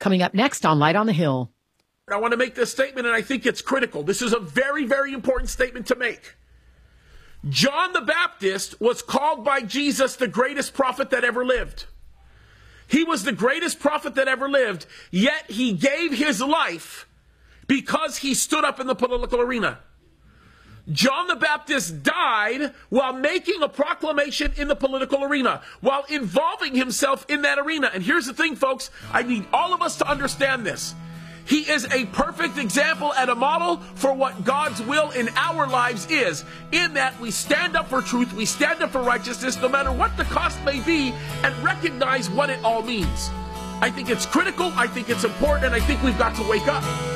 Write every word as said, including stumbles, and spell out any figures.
Coming up next on Light on the Hill. I want to make this statement, and I think it's critical. This is a very, very important statement to make. John the Baptist was called by Jesus the greatest prophet that ever lived. He was the greatest prophet that ever lived, yet he gave his life because he stood up in the political arena. John the Baptist died while making a proclamation in the political arena, while involving himself in that arena. And here's the thing, folks, I need all of us to understand this. He is a perfect example and a model for what God's will in our lives is, in that we stand up for truth, we stand up for righteousness, no matter what the cost may be, and recognize what it all means. I think it's critical, I think it's important, and I think we've got to wake up.